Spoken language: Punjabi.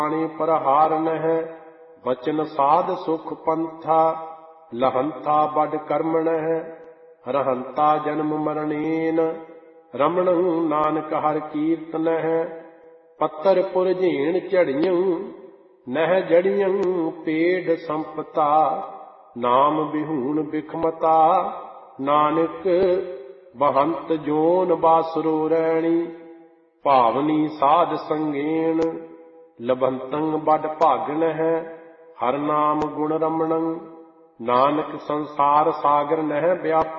ਬਾਣੀ ਪ੍ਰਹਾਰ ਨਹਿ, ਬਚਨ ਸਾਧ ਸੁਖ ਪੰਥਾ, ਲਹੰਤਾ ਬਡ ਕਰਮ ਨਹਿ, ਰਹੰਤਾ ਜਨਮ ਮਰਣੇਨ, ਰਮਣੰ ਨਾਨਕ ਹਰਿ ਕੀਰਤਨ ਹੈ। ਪੱਤਰ ਪੁਰਝੇਣ ਝੜੀਆਂ, ਨਹਿ ਜੜੀਆਂ ਪੇੜ ਸੰਪਤਾ, ਨਾਮ ਬਿਹੂਣ ਬਿਖਮਤਾ, ਨਾਨਕ ਬਹੰਤ ਜੋਨ ਬਾਸੁਰੋ ਰੈਣੀ, ਭਾਵਨੀ ਸਾਧ ਸੰਗੇਣ, ਲਭੰਤੰ ਬਡ ਭਾਗਣ ਹੈ, ਹਰ ਨਾਮ ਗੁਣ ਰਮਣੰ, ਨਾਨਕ ਸੰਸਾਰ ਸਾਗਰ ਨਹਿ ਵਿਆਪੀ।